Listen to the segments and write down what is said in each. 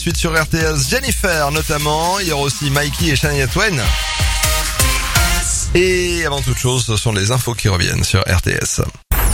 Suite sur RTS, Jennifer notamment. Il y aura aussi Mikey et Shania Twain. Et avant toute chose, ce sont les infos qui reviennent sur RTS.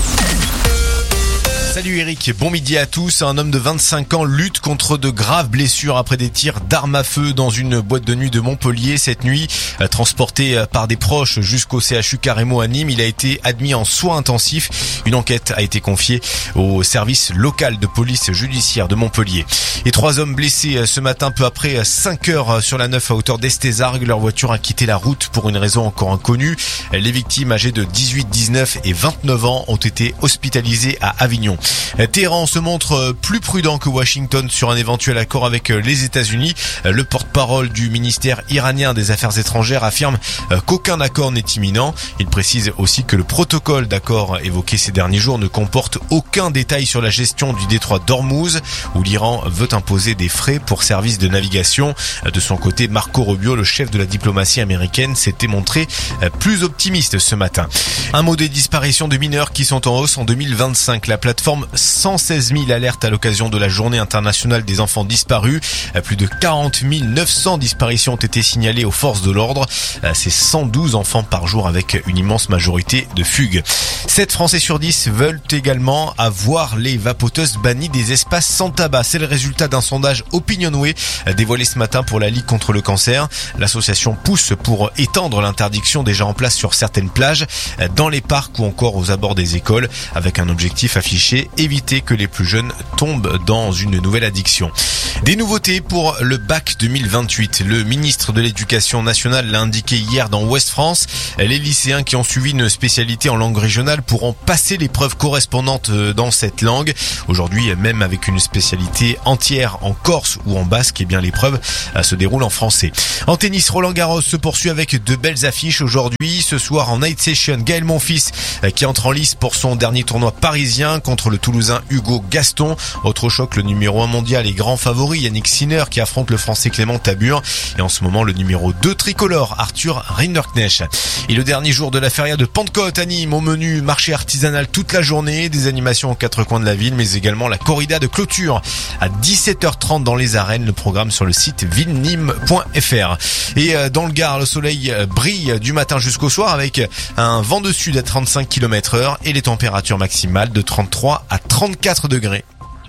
Salut Eric, bon midi à tous. Un homme de 25 ans lutte contre de graves blessures après des tirs d'armes à feu dans une boîte de nuit de Montpellier cette nuit. Transporté par des proches jusqu'au CHU Carremo à Nîmes, il a été admis en soins intensifs. Une enquête a été confiée au service local de police judiciaire de Montpellier. Et 3 hommes blessés ce matin peu après 5 heures sur la 9 à hauteur d'Estésargues. Leur voiture a quitté la route pour une raison encore inconnue. Les victimes âgées de 18, 19 et 29 ans ont été hospitalisées à Avignon. Téhéran se montre plus prudent que Washington sur un éventuel accord avec les États-Unis. Le porte-parole du ministère iranien des Affaires étrangères affirme qu'aucun accord n'est imminent. Il précise aussi que le protocole d'accord évoqué ces derniers jours ne comporte aucun détail sur la gestion du détroit d'Ormuz, où l'Iran veut imposer des frais pour services de navigation. De son côté, Marco Rubio, le chef de la diplomatie américaine, s'était montré plus optimiste ce matin. Un mot des disparitions de mineurs qui sont en hausse en 2025. La plateforme 116 000 alertes à l'occasion de la journée internationale des enfants disparus. Plus de 40 900 disparitions ont été signalées aux forces de l'ordre. C'est 112 enfants par jour avec une immense majorité de fugues. 7 Français sur 10 veulent également avoir les vapoteuses bannies des espaces sans tabac. C'est le résultat d'un sondage Opinionway dévoilé ce matin pour la Ligue contre le cancer. L'association pousse pour étendre l'interdiction déjà en place sur certaines plages, dans les parcs ou encore aux abords des écoles, avec un objectif affiché: éviter que les plus jeunes tombent dans une nouvelle addiction. Des nouveautés pour le bac 2028. Le ministre de l'Éducation nationale l'a indiqué hier dans Ouest France. Les lycéens qui ont suivi une spécialité en langue régionale pourront passer l'épreuve correspondante dans cette langue. Aujourd'hui, même avec une spécialité entière en corse ou en basque, l'épreuve se déroule en français. En tennis, Roland Garros se poursuit avec de belles affiches aujourd'hui. Ce soir en night session, Gaël Monfils qui entre en lice pour son dernier tournoi parisien contre le Toulousain Hugo Gaston. Autre choc, le numéro 1 mondial et grand favori Yannick Sinner qui affronte le français Clément Tabur. Et en ce moment, le numéro 2 tricolore Arthur Rinderknecht. Et le dernier jour de la feria de Pentecôte à Nîmes, au menu marché artisanal toute la journée, des animations aux 4 coins de la ville, mais également la corrida de clôture à 17h30 dans les arènes. Le programme sur le site villenîmes.fr. Et dans le Gard, le soleil brille du matin jusqu'au soir avec un vent de sud à 35 km/h et les températures maximales de 33 à 34 degrés.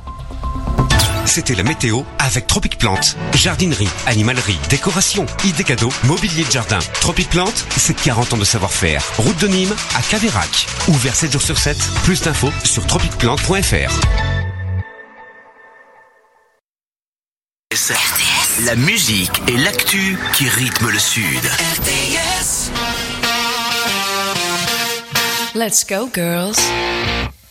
C'était la météo avec Tropic Plante. Jardinerie, animalerie, décoration, idées cadeaux, mobilier de jardin. Tropic Plante, c'est 40 ans de savoir-faire. Route de Nîmes à Caveyrac. Ouvert 7 jours sur 7. Plus d'infos sur tropicplante.fr. La musique et l'actu qui rythment le Sud. Let's go, girls.